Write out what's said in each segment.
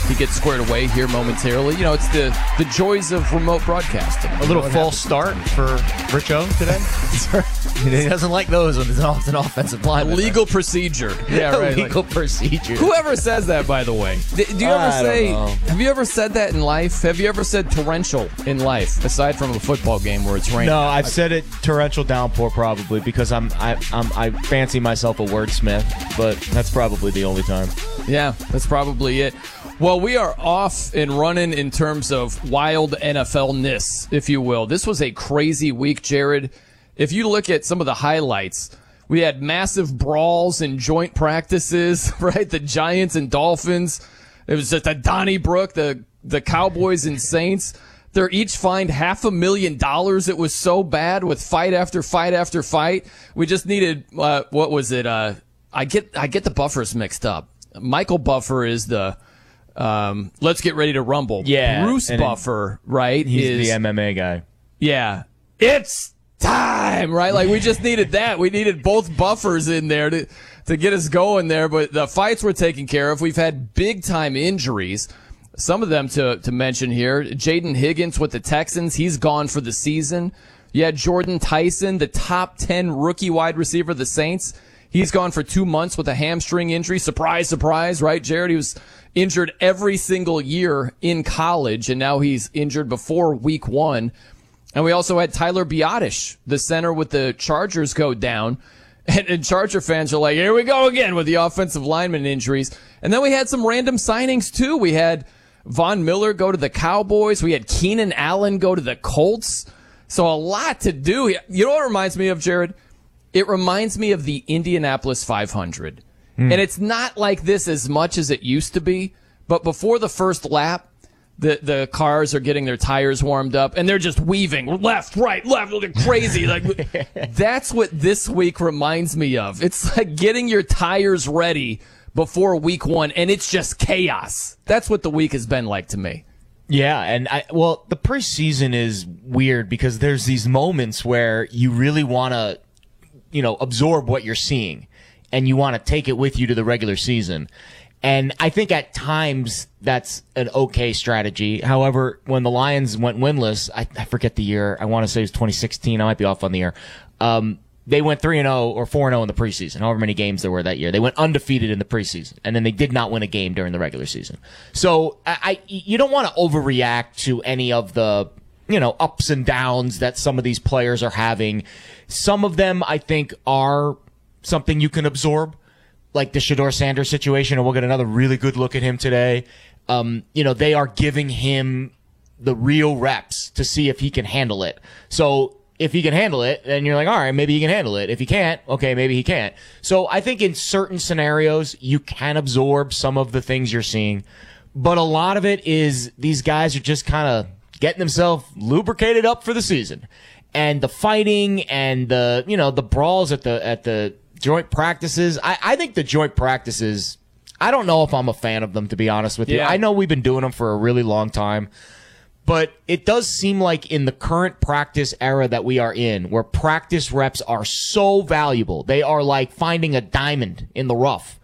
to get squared away here momentarily. You know, it's the joys of remote broadcasting. A little false start for Rich O today. He doesn't like those when it's an offensive line. Legal procedure. Yeah, right. Legal procedure. Whoever says that, by the way. Do you ever say, have you ever said that in life? Have you ever said torrential in life, aside from a football game where it's raining? No, I've said it torrential downpour probably because I fancy myself a wordsmith, but that's probably the only time. Yeah, that's probably it. Well, we are off and running in terms of wild NFL-ness, if you will. This was a crazy week, Jared. If you look at some of the highlights, we had massive brawls and joint practices, right? The Giants and Dolphins. It was just a Donnybrook, the Cowboys and Saints. They're each fined $500,000. It was so bad with fight after fight after fight. We just needed, what was it? I get the Buffers mixed up. Michael Buffer is the let's get ready to rumble. Yeah. Bruce Buffer, right? He's the MMA guy. Yeah. It's time, right? Like, we just needed that. We needed both Buffers in there to get us going there, but the fights were taken care of. We've had big-time injuries. Some of them to mention here. Jaden Higgins with the Texans. He's gone for the season. You had Jordan Tyson, the top 10 rookie wide receiver of the Saints. He's gone for 2 months with a hamstring injury. Surprise, surprise, right, Jared? He was injured every single year in college, and now he's injured before week 1. And we also had Tyler Biadasz, the center with the Chargers, go down. And Charger fans are like, here we go again with the offensive lineman injuries. And then we had some random signings, too. We had Von Miller go to the Cowboys. We had Keenan Allen go to the Colts. So a lot to do. You know what it reminds me of, Jared? It reminds me of the Indianapolis 500. And it's not like this as much as it used to be. But before the first lap, the cars are getting their tires warmed up, and they're just weaving left, right, left, looking crazy. Like, that's what this week reminds me of. It's like getting your tires ready before week 1, and it's just chaos. That's what the week has been like to me. Yeah, and the preseason is weird because there's these moments where you really want to, absorb what you're seeing, and you want to take it with you to the regular season. And I think at times that's an okay strategy. However, when the Lions went winless, I forget the year. I want to say it was 2016. I might be off on the year. They went 3-0 or 4-0 in the preseason, however many games there were that year. They went undefeated in the preseason, and then they did not win a game during the regular season. So you don't want to overreact to any of the, ups and downs that some of these players are having. Some of them, I think, are something you can absorb, like the Shedeur Sanders situation, and we'll get another really good look at him today. They are giving him the real reps to see if he can handle it. So if he can handle it, then you're like, all right, maybe he can handle it. If he can't, okay, maybe he can't. So I think in certain scenarios, you can absorb some of the things you're seeing. But a lot of it is these guys are just kind of getting themselves lubricated up for the season. And the fighting and the brawls at the joint practices. I think the joint practices, I don't know if I'm a fan of them, to be honest with you. I know we've been doing them for a really long time, but it does seem like in the current practice era that we are in, where practice reps are so valuable, they are like finding a diamond in the rough.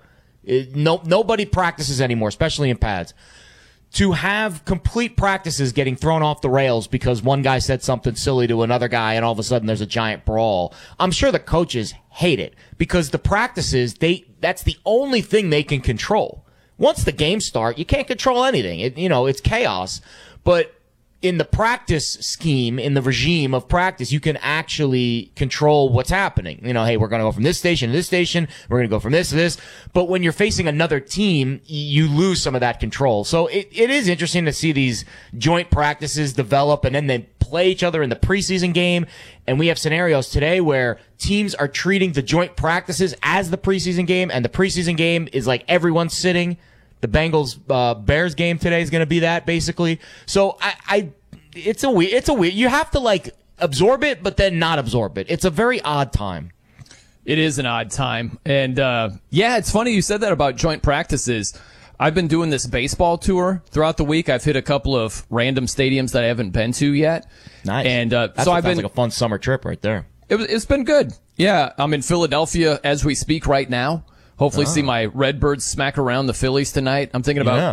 Nobody practices anymore, especially in pads. To have complete practices getting thrown off the rails because one guy said something silly to another guy and all of a sudden there's a giant brawl. I'm sure the coaches hate it because the practices, that's the only thing they can control. Once the games start, you can't control anything. It's chaos. But in the practice scheme, in the regime of practice, you can actually control what's happening. Hey, we're going to go from this station to this station. We're going to go from this to this. But when you're facing another team, you lose some of that control. So it is interesting to see these joint practices develop and then they play each other in the preseason game. And we have scenarios today where teams are treating the joint practices as the preseason game, and the preseason game is like everyone's sitting. The Bengals Bears game today is going to be that, basically. So it's a weird. You have to absorb it, but then not absorb it. It's a very odd time. It is an odd time, and it's funny you said that about joint practices. I've been doing this baseball tour throughout the week. I've hit a couple of random stadiums that I haven't been to yet. Nice. And so I've been like a fun summer trip right there. It's been good. Yeah, I'm in Philadelphia as we speak right now. Hopefully see my Redbirds smack around the Phillies tonight. I'm thinking about